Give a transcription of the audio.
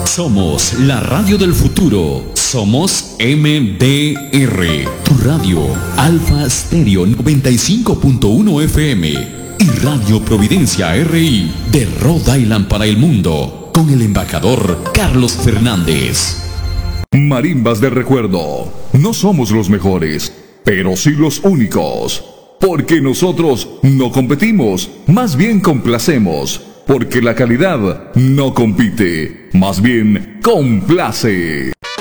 Somos la radio del futuro. Somos MDR, tu radio, Alfa Stereo 95.1 FM y Radio Providencia RI de Rhode Island para el mundo, con el embajador Carlos Fernández. Marimbas de recuerdo. No somos los mejores, pero sí los únicos. Porque nosotros no competimos, más bien complacemos. Porque la calidad no compite, más bien complace.